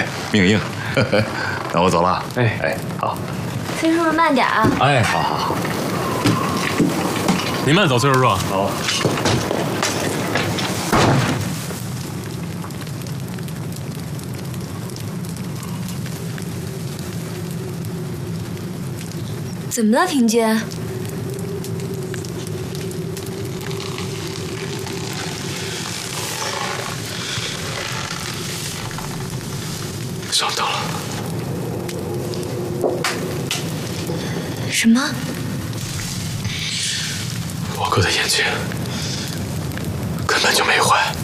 命硬。那我走了。 哎， 好。 崔叔叔慢点啊。 哎，好。 你慢走，崔叔叔。 好。 怎么了，婷姐？ 上当了。 什么？ 我哥的眼睛根本就没坏。